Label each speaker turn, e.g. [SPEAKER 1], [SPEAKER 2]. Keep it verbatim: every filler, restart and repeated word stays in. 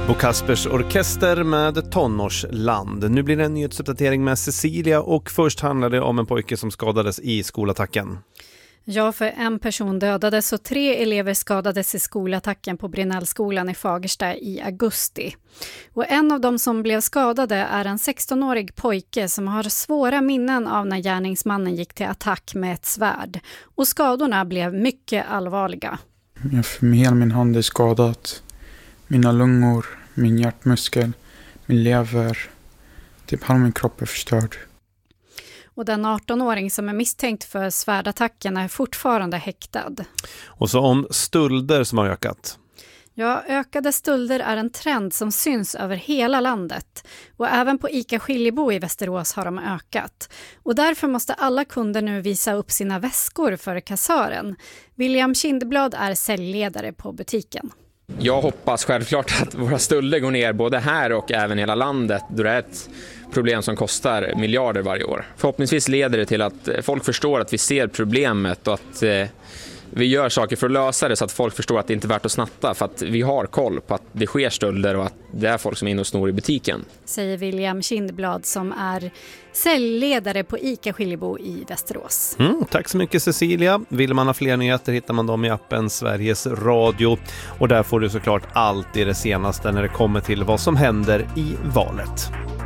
[SPEAKER 1] Bo Kaspers orkester med Tonårsland. Nu blir det en nyhetsuppdatering med Cecilia och först handlar det om en pojke som skadades i skolattacken.
[SPEAKER 2] Ja, för en person dödades och tre elever skadades i skolattacken på Brinnellskolan i Fagersta i augusti. Och en av dem som blev skadade är en sextonårig pojke som har svåra minnen av när gärningsmannen gick till attack med ett svärd. Och skadorna blev mycket allvarliga.
[SPEAKER 3] Hela min hand är skadat. Mina lungor, min hjärtmuskel, min lever, typ halva min kropp är förstörd.
[SPEAKER 2] Och den artonåring som är misstänkt för svärdattacken är fortfarande häktad.
[SPEAKER 1] Och så om stölder som har ökat.
[SPEAKER 2] Ja, ökade stölder är en trend som syns över hela landet. Och även på ICA Skiljebo i Västerås har de ökat. Och därför måste alla kunder nu visa upp sina väskor för kassören. William Kindblad är säljledare på butiken.
[SPEAKER 4] Jag hoppas självklart att våra stölder går ner både här och även i hela landet, då det är ett problem som kostar miljarder varje år. Förhoppningsvis leder det till att folk förstår att vi ser problemet och att eh, vi gör saker för att lösa det så att folk förstår att det inte är värt att snatta, för att vi har koll på att det sker stölder och att det är folk som är inne och snor i butiken. Säger
[SPEAKER 2] William Kindblad som är säljledare på ICA Skiljebo i Västerås.
[SPEAKER 1] Mm, tack så mycket Cecilia. Vill man ha fler nyheter hittar man dem i appen Sveriges Radio. Och där får du såklart allt i det senaste när det kommer till vad som händer i valet.